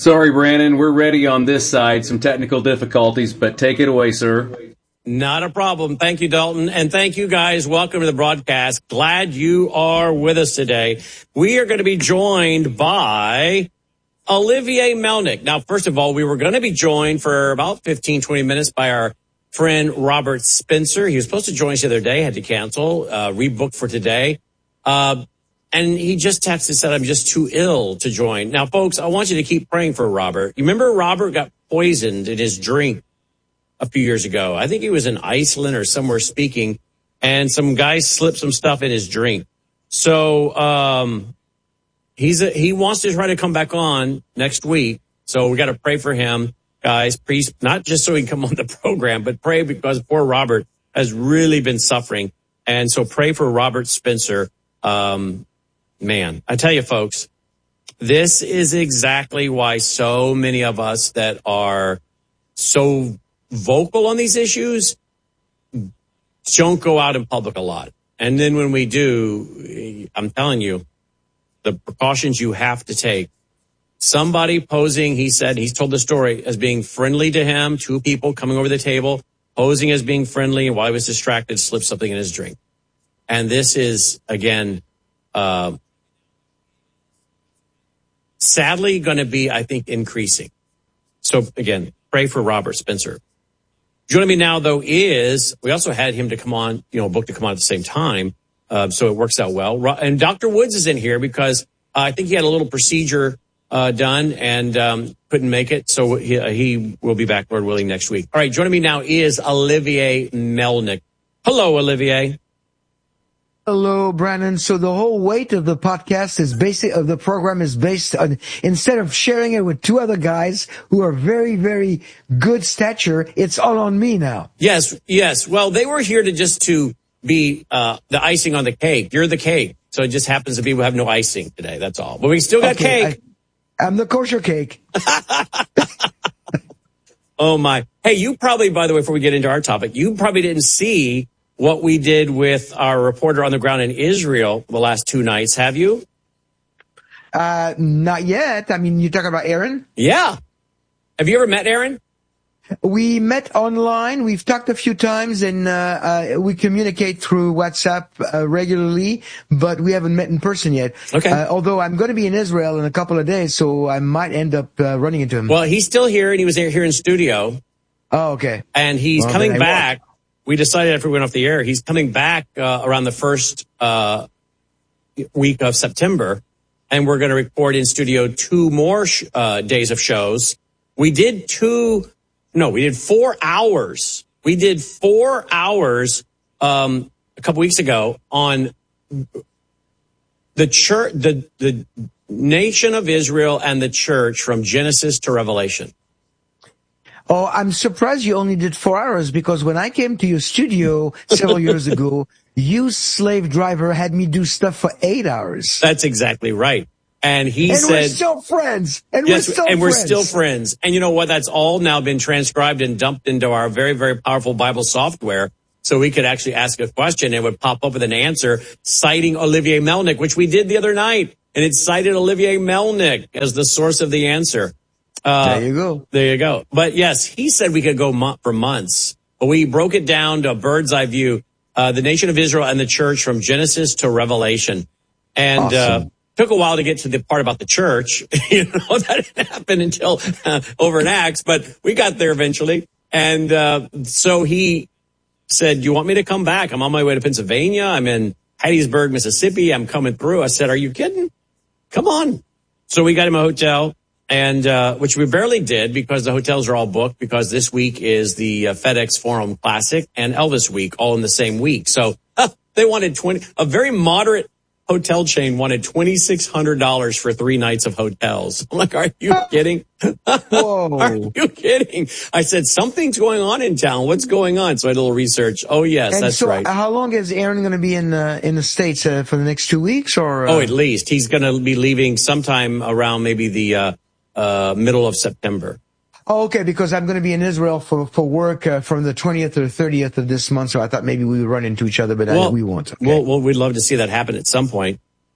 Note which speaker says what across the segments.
Speaker 1: Sorry, Brandon, we're ready on this side. Some technical difficulties, but take it away, sir.
Speaker 2: Not a problem. Thank you, Dalton. And thank you, guys. Welcome to the broadcast. Glad you are with us today. We are going to be joined by Olivier Melnick. Now, first of all, we were going to be joined for about 15, 20 minutes by our friend Robert Spencer. He was supposed to join us the other day, had to cancel, rebooked for today. And he just texted and said, I'm just too ill to join. Now, folks, I want you to keep praying for Robert. You remember Robert got poisoned in his drink a few years ago. I think he was in Iceland or somewhere speaking, and some guy slipped some stuff in his drink. So he wants to try to come back on next week. So we got to pray for him, guys. Please, not just so he can come on the program, but pray because poor Robert has really been suffering. And so pray for Robert Spencer. Man, I tell you, folks, this is exactly why so many of us that are so vocal on these issues don't go out in public a lot. And then when we do, I'm telling you, the precautions you have to take. Somebody posing, he's told the story as being friendly to him, two people coming over the table, posing as being friendly, and while he was distracted, slipped something in his drink. And this is, again, sadly going to be, I think, increasing. So, again, pray for Robert Spencer. Joining me now, though, is we also had him to come on, book to come on at the same time. So it works out well. And Dr. Woods is in here because I think he had a little procedure done and couldn't make it. So he will be back, Lord willing, next week. All right, joining me now is Olivier Melnick. Hello, Olivier.
Speaker 3: Hello, Brandon. So the whole weight of the podcast of the program is based on, instead of sharing it with two other guys who are very, very good stature, it's all on me now.
Speaker 2: Yes. Well, they were here to be the icing on the cake. You're the cake. So it just happens to be we have no icing today. That's all. But we still got cake.
Speaker 3: I'm the kosher cake.
Speaker 2: Oh, my. Hey, you probably, by the way, before we get into our topic, you probably didn't see what we did with our reporter on the ground in Israel the last two nights, have you?
Speaker 3: Not yet. I mean, you talking about Aaron?
Speaker 2: Yeah. Have you ever met Aaron?
Speaker 3: We met online. We've talked a few times, and we communicate through WhatsApp regularly, but we haven't met in person yet.
Speaker 2: Okay.
Speaker 3: Although I'm going to be in Israel in a couple of days, so I might end up running into him.
Speaker 2: Well, he's still here, and he was here in studio.
Speaker 3: Oh, okay.
Speaker 2: And he's coming back. We decided after we went off the air, he's coming back around the first week of September, and we're going to record in studio 2 more days of shows. We did 4 hours. We did 4 hours a couple weeks ago on the church, the nation of Israel and the church from Genesis to Revelation.
Speaker 3: Oh, I'm surprised you only did 4 hours, because when I came to your studio several years ago, you slave driver had me do stuff for 8 hours.
Speaker 2: That's exactly right. And said,
Speaker 3: we're still friends.
Speaker 2: We're still friends. And you know what? That's all now been transcribed and dumped into our very, very powerful Bible software. So we could actually ask a question and it would pop up with an answer citing Olivier Melnick, which we did the other night. And it cited Olivier Melnick as the source of the answer.
Speaker 3: There you go.
Speaker 2: There you go. But yes, he said we could go for months. But we broke it down to a bird's eye view. The nation of Israel and the church from Genesis to Revelation. And,
Speaker 3: awesome.
Speaker 2: Took a while to get to the part about the church. That didn't happen until over in Acts, but we got there eventually. And so he said, "You want me to come back? I'm on my way to Pennsylvania. I'm in Hattiesburg, Mississippi. I'm coming through." I said, "Are you kidding? Come on." So we got him a hotel, and which we barely did because the hotels are all booked, because this week is the FedEx Forum Classic and Elvis Week all in the same week. So they wanted a very moderate hotel chain wanted $2,600 for 3 nights of hotels. I'm like, are you kidding?
Speaker 3: Whoa.
Speaker 2: Are you kidding? I said, something's going on in town. What's going on? So I did a little research. Oh, yes,
Speaker 3: and
Speaker 2: that's
Speaker 3: so
Speaker 2: right.
Speaker 3: How long is Aaron going to be in the States for the next 2 weeks? Or
Speaker 2: at least. He's going to be leaving sometime around maybe the middle of September.
Speaker 3: Oh, okay, because I'm going to be in Israel for work from the 20th or 30th of this month, so I thought maybe we would run into each other, but we won't. Okay.
Speaker 2: Well, we'd love to see that happen at some point.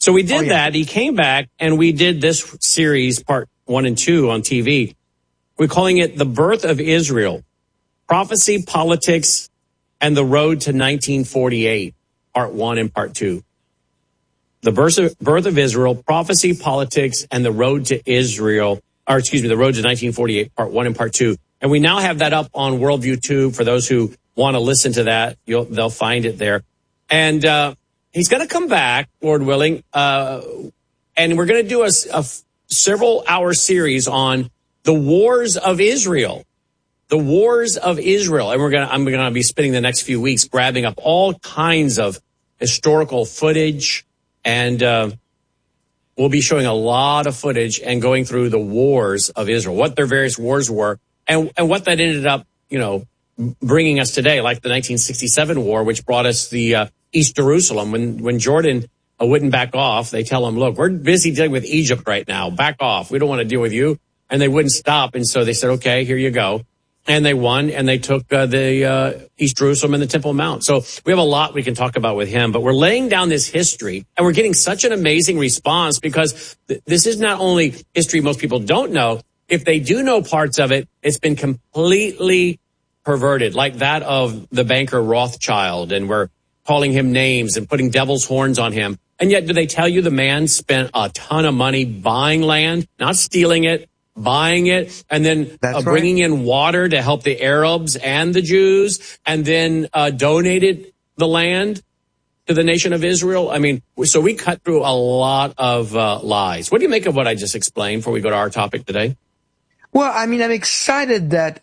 Speaker 2: So we did that. He came back and we did this series, part 1 and 2 on TV. We're calling it The Birth of Israel, Prophecy, Politics, and the Road to 1948, part 1 and part 2. The birth of Israel, Prophecy, Politics, and the Road to Israel, the Road to 1948, part 1 and part 2. And we now have that up on Worldview 2 for those who want to listen to that. They'll find it there. And he's going to come back, Lord willing, and we're going to do a several-hour series on the wars of Israel. The wars of Israel. And I'm going to be spending the next few weeks grabbing up all kinds of historical footage, and we'll be showing a lot of footage and going through the wars of Israel, what their various wars were, and what that ended up, bringing us today, like the 1967 war, which brought us the East Jerusalem. When Jordan wouldn't back off, they tell him, look, we're busy dealing with Egypt right now. Back off. We don't want to deal with you. And they wouldn't stop. And so they said, okay, here you go. And they won, and they took the East Jerusalem and the Temple Mount. So we have a lot we can talk about with him, but we're laying down this history, and we're getting such an amazing response because this is not only history most people don't know. If they do know parts of it, it's been completely perverted, like that of the banker Rothschild, and we're calling him names and putting devil's horns on him. And yet, do they tell you the man spent a ton of money buying land, not stealing it, buying it, and then bringing in water to help the Arabs and the Jews, and then donated the land to the nation of Israel? I mean, so we cut through a lot of lies. What do you make of what I just explained before we go to our topic today?
Speaker 3: Well, I mean, I'm excited that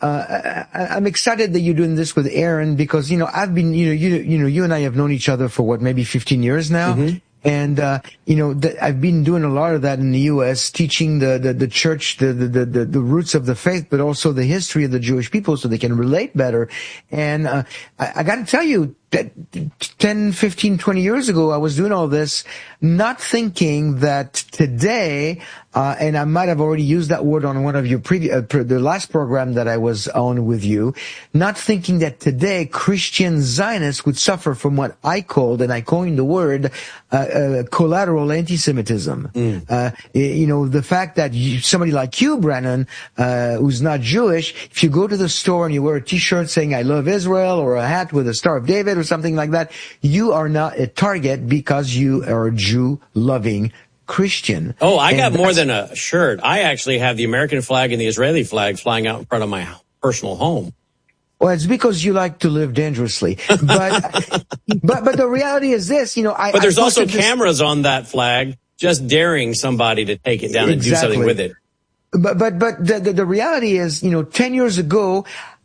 Speaker 3: you're doing this with Aaron because, I've been, you and I have known each other for maybe 15 years now. Mm-hmm. And, I've been doing a lot of that in the U.S., teaching the church, the roots of the faith, but also the history of the Jewish people so they can relate better. And, I got to tell you, 10, 15, 20 years ago, I was doing all this, not thinking that today, and I might have already used that word on one of your the last program that I was on with you, not thinking that today Christian Zionists would suffer from what I called, and I coined the word, collateral anti-Semitism. The fact that somebody like you, Brannon, who's not Jewish, if you go to the store and you wear a t-shirt saying I love Israel or a hat with a Star of David or something like that, you are not a target because you are a Jew-loving Christian.
Speaker 2: Oh, I got more than a shirt. I actually have the American flag and the Israeli flag flying out in front of my personal home.
Speaker 3: Well, it's because you like to live dangerously. But but the reality is this,
Speaker 2: But there's also cameras on that flag just daring somebody to take it down and do something with it.
Speaker 3: But the reality is, 10 years ago,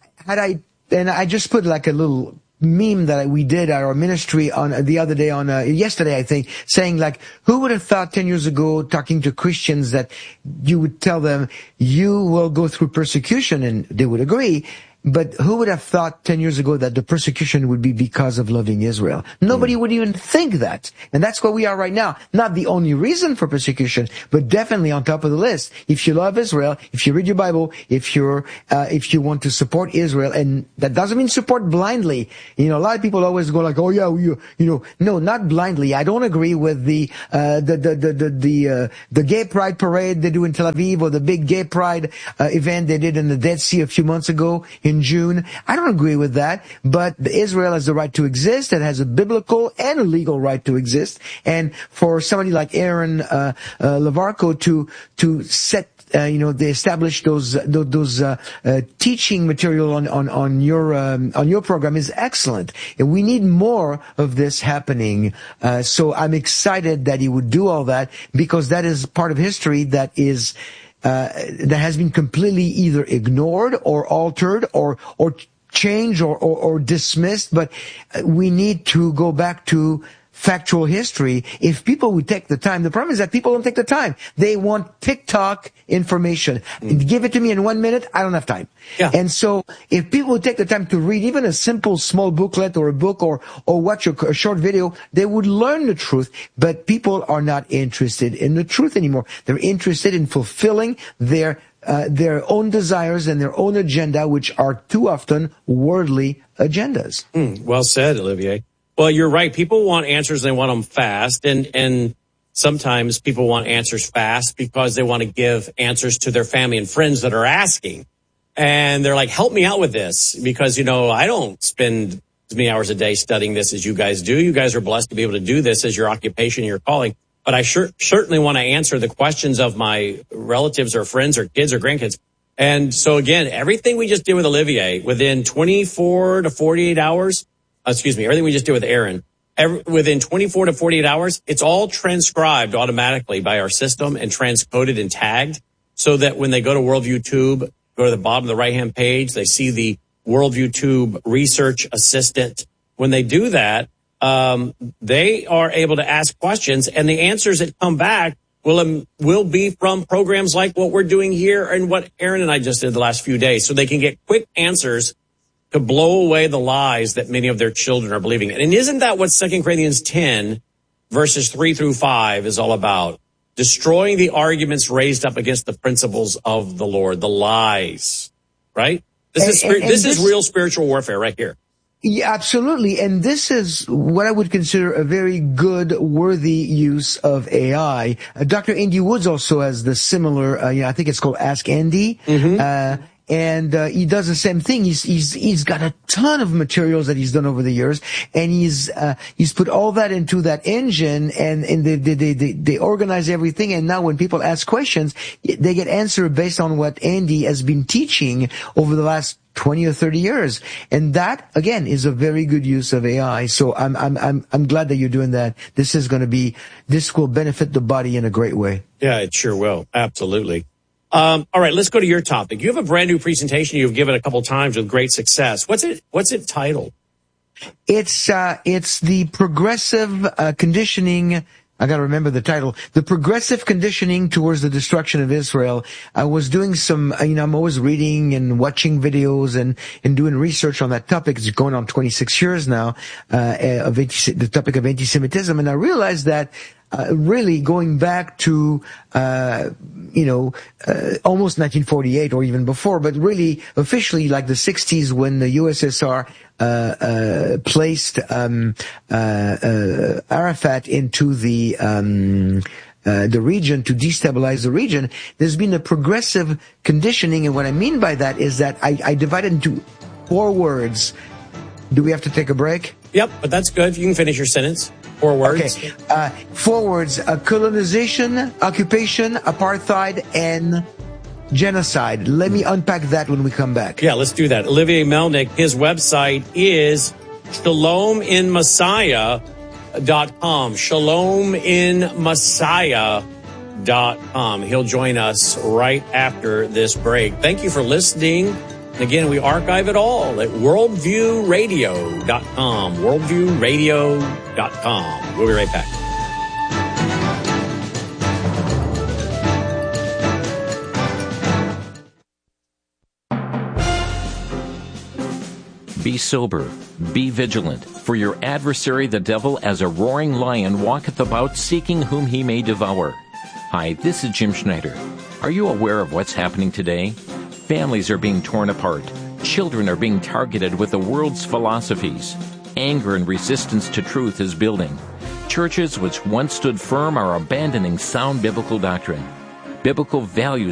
Speaker 3: I just put like a little meme that we did at our ministry on the other day yesterday, I think, saying like, who would have thought 10 years ago, talking to Christians, that you would tell them you will go through persecution, and they would agree. But who would have thought 10 years ago that the persecution would be because of loving Israel? Nobody would even think that. And that's where we are right now. Not the only reason for persecution, but definitely on top of the list. If you love Israel, if you read your Bible, if you want to support Israel, and that doesn't mean support blindly. A lot of people always go like, oh yeah, no, not blindly. I don't agree with the gay pride parade they do in Tel Aviv, or the big gay pride event they did in the Dead Sea a few months ago in June. I don't agree with that, but Israel has the right to exist. It has a biblical and a legal right to exist. And for somebody like Aaron Lavarco to set, they establish those teaching material on your program is excellent. And we need more of this happening. So I'm excited that he would do all that, because that is part of history that is that has been completely either ignored or altered or changed or dismissed. But we need to go back to factual history. If people would take the time, the problem is that people don't take the time. They want TikTok information. Give it to me in 1 minute. I don't have time. Yeah. And so if people would take the time to read even a simple small booklet or a book or watch a short video, they would learn the truth. But people are not interested in the truth anymore. They're interested in fulfilling their own desires and their own agenda, which are too often worldly agendas.
Speaker 2: Well said, Olivier. Well, you're right. People want answers. They want them fast. And sometimes people want answers fast because they want to give answers to their family and friends that are asking. And they're like, help me out with this because, I don't spend as many hours a day studying this as you guys do. You guys are blessed to be able to do this as your occupation, your calling. But I certainly want to answer the questions of my relatives or friends or kids or grandkids. And so again, everything we just did with Olivier within 24 to 48 hours, everything we just did with Aaron, within 24 to 48 hours, it's all transcribed automatically by our system and transcoded and tagged so that when they go to Worldview Tube, go to the bottom of the right-hand page, they see the Worldview Tube Research Assistant. When they do that, they are able to ask questions, and the answers that come back will be from programs like what we're doing here and what Aaron and I just did the last few days, so they can get quick answers to blow away the lies that many of their children are believing. And isn't that what 2 Corinthians 10, verses 3 through 5 is all about? Destroying the arguments raised up against the principles of the Lord, the lies, right? This is real spiritual warfare right here.
Speaker 3: Yeah, absolutely. And this is what I would consider a very good, worthy use of AI. Dr. Andy Woods also has the similar, I think it's called Ask Andy. Mm-hmm. And he does the same thing. He's got a ton of materials that he's done over the years, and he's put all that into that engine, and they organize everything. And now when people ask questions, they get answered based on what Andy has been teaching over the last 20 or 30 years. And that, again, is a very good use of AI. So I'm glad that you're doing that. This will benefit the body in a great way.
Speaker 2: Yeah, it sure will. Absolutely. All right, let's go to your topic. You have a brand new presentation you've given a couple times with great success. What's it titled?
Speaker 3: It's the progressive conditioning. I got to remember the title. The progressive conditioning towards the destruction of Israel. I was doing some, I'm always reading and watching videos and doing research on that topic. It's going on 26 years now, the topic of anti-Semitism. And I realized that really going back to, almost 1948 or even before, but really officially like the 60s when the USSR placed Arafat into the region to destabilize the region. There's been a progressive conditioning, and what I mean by that is that I divided into 4 words. Do we have to take a break?
Speaker 2: Yep, but that's good. You can finish your sentence. 4 words.
Speaker 3: Okay. 4 words: colonization, occupation, apartheid, and genocide. Let me unpack that when we come back.
Speaker 2: Yeah, let's do that. Olivier Melnick, his website is shalominmessiah.com. Shalominmessiah.com. He'll join us right after this break. Thank you for listening. Again, we archive it all at worldviewradio.com. Worldviewradio.com. We'll be right back.
Speaker 4: Be sober, be vigilant, for your adversary the devil as a roaring lion walketh about seeking whom he may devour. Hi, this is Jim Schneider. Are you aware of what's happening today? Families are being torn apart. Children are being targeted with the world's philosophies. Anger and resistance to truth is building. Churches which once stood firm are abandoning sound biblical doctrine. Biblical values